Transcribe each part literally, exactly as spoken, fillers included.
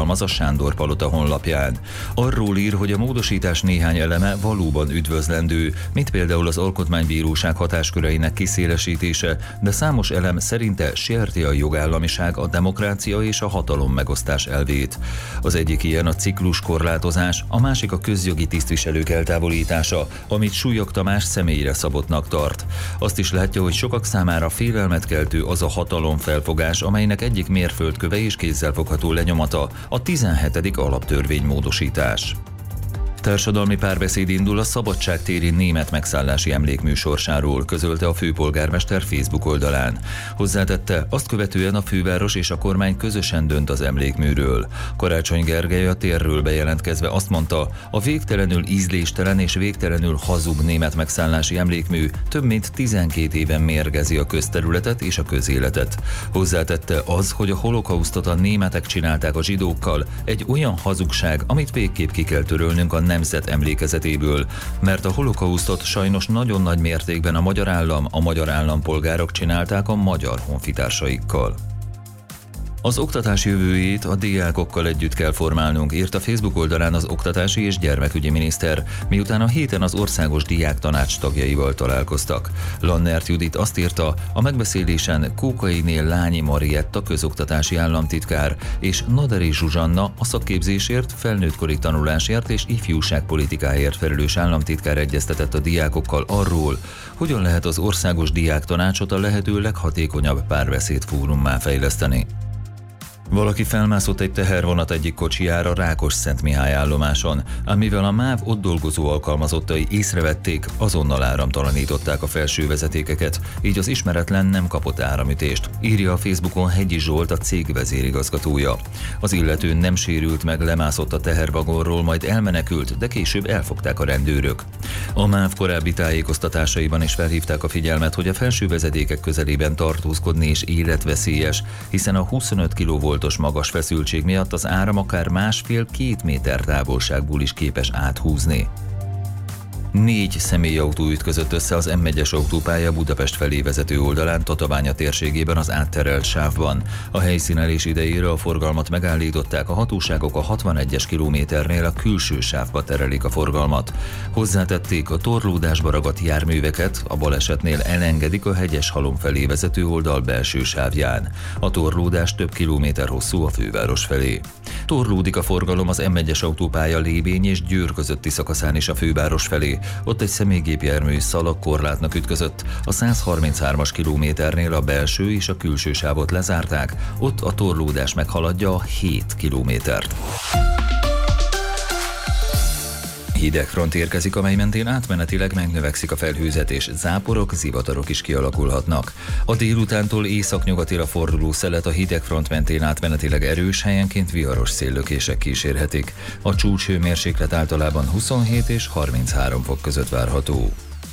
fogalmaz a Sándor Palota honlapján. Arról ír, hogy a módosítás néhány eleme valóban üdvözlendő, mint például az Alkotmánybíróság hatásköreinek kiszélesítése, de számos elem szerinte sérti a jogállamiság, a demokrácia és a hatalom megosztás elvét. Az egyik ilyen a cikluskorlátozás, a másik a közjogi tisztviselők eltávolítása, amit Súlyog Tamás személyre szabottnak tart. Azt is látja, hogy sokak számára félelmet keltő az a hatalomfelfogás, amelynek egyik mérföldköve és kézzelfogható lenyomata a tizenhetedik alaptörvénymódosítás. Társadalmi párbeszéd indul a Szabadságtéri német megszállási emlékmű sorsáról, közölte a főpolgármester Facebook oldalán. Hozzátette, azt követően a főváros és a kormány közösen dönt az emlékműről. Karácsony Gergely a térről bejelentkezve azt mondta, a végtelenül ízléstelen és végtelenül hazug német megszállási emlékmű több mint tizenkét éven mérgezi a közterületet és a közéletet. Hozzátette, az, hogy a holokausztot a németek csinálták a zsidókkal, egy olyan hazugság, amit végképp ki kell törölnünk a nemzet emlékezetéből, mert a holokausztot sajnos nagyon nagy mértékben a magyar állam, a magyar állampolgárok csinálták a magyar honfitársaikkal. Az oktatás jövőjét a diákokkal együtt kell formálnunk, írt a Facebook oldalán az oktatási és gyermekügyi miniszter, miután a héten az országos diáktanács tagjaival találkoztak. Lannert Judit azt írta, a megbeszélésen Kókainél Lányi Marietta közoktatási államtitkár és Naderi Zsuzsanna a szakképzésért, felnőttkori tanulásért és ifjúságpolitikáért felelős államtitkár egyeztetett a diákokkal arról, hogyan lehet az országos diáktanácsot a lehető leghatékonyabb párbeszéd fórummá fejleszteni. Valaki felmászott egy tehervonat egyik kocsijára Rákosszentmihály állomáson, ám mivel a MÁV ott dolgozó alkalmazottai észrevették, azonnal áramtalanították a felső vezetékeket, így az ismeretlen nem kapott áramütést, írja a Facebookon Hegyi Zsolt, a cég vezérigazgatója. Az illető nem sérült meg, lemászott a tehervagonról, majd elmenekült, de később elfogták a rendőrök. A MÁV korábbi tájékoztatásaiban is felhívták a figyelmet, hogy a felső vezetékek közelében tartózkodni is életveszélyes, hiszen a huszonöt kilovoltos magas feszültség miatt az áram akár másfél-két méter távolságból is képes áthúzni. Négy személyautó ütközött össze az M egyes autópálya Budapest felé vezető oldalán Tatabánya térségében az átterelt sávban. A helyszínelés idejére a forgalmat megállították, a hatóságok a hatvanegyes kilométernél a külső sávba terelik a forgalmat. Hozzátették, a torlódásba ragadt járműveket a balesetnél elengedik a Hegyeshalom felé vezető oldal belső sávján. A torlódás több kilométer hosszú a főváros felé. Torlódik a forgalom az M egyes autópálya Lébény és Győr közötti szakaszán is a főváros felé. Ott egy személygépjármű szalagkorlátnak ütközött, a százharminchárom kilométernél a belső és a külső sávot lezárták, ott a torlódás meghaladja a hét kilométert. Hideg front érkezik, amely mentén átmenetileg megnövekszik a felhőzet, és záporok, zivatarok is kialakulhatnak. A délutántól északnyugatira forduló szelet a hidegfront mentén átmenetileg erős, helyenként viharos széllökések kísérhetik. A csúcshőmérséklet általában huszonhét és harminchárom fok között várható.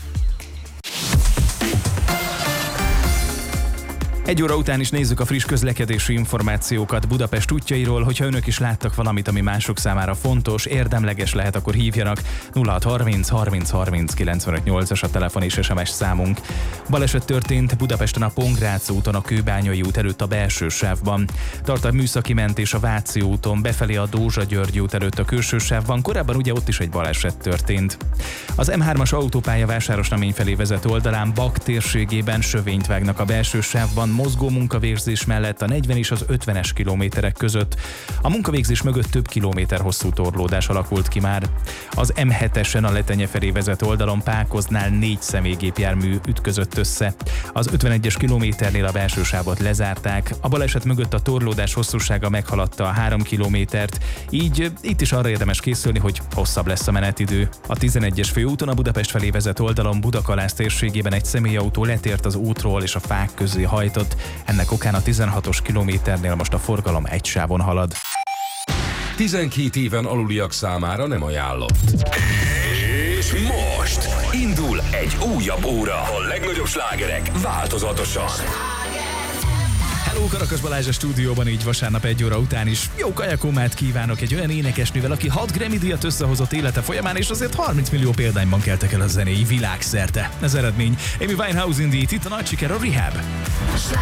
Egy óra után is nézzük a friss közlekedési információkat Budapest útjairól, hogyha önök is láttak valamit, ami mások számára fontos, érdemleges lehet, akkor hívjanak. nulla hat harminc harminc harminc kilencvenöt nyolcas a telefon és es em es számunk. Baleset történt Budapesten a Pongrác úton, a Kőbányai út előtt a belső sávban. Tart a műszaki mentés a Váci úton, befelé a Dózsa-György út előtt a külső sávban, korábban ugye ott is egy baleset történt. Az M hármas autópálya Vásárosnamény felé vezető oldalán Bak térségében sövényt vágnak a belső sávban, mozgó munkavégzés mellett a negyven és az ötvenes kilométerek között. A munkavégzés mögött több kilométer hosszú torlódás alakult ki már. Az M hetesen a Letenye felé vezető oldalon Pákoznál négy személygépjármű ütközött össze. Az ötvenegyes kilométernél a belső sávot lezárták, a baleset mögött a torlódás hosszúsága meghaladta a három kilométert, így itt is arra érdemes készülni, hogy hosszabb lesz a menetidő. A tizenegyes főúton a Budapest felé vezető oldalon Budakalász térségében egy személyautó letért az útról és a fák közé hajtott. Ennek okán a tizenhatos kilométernél most a forgalom egy sávon halad. tizenkét éven aluliak számára nem ajánlott. És most indul egy újabb óra. A legnagyobb slágerek változatosan. Hello, Karakas Balázs a stúdióban, így vasárnap egy óra után is. Jó kajakomát kívánok egy olyan énekesnővel, aki hat Grammy-díjat összehozott élete folyamán, és azért harminc millió példányban keltek el a zenéi világszerte. Ez eredmény. Amy Winehouse indít, itt a nagy siker, a Rehab.